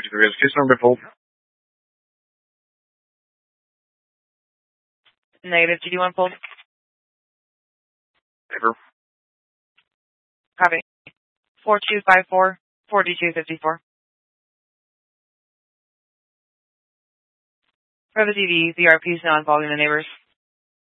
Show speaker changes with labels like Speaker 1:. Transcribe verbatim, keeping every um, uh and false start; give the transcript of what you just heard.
Speaker 1: to the rescue. Number hold.
Speaker 2: Negative. G D one fold.
Speaker 1: Paper.
Speaker 2: Copy. four two five four, four two five four. For the T V, the R P is now involving the neighbors.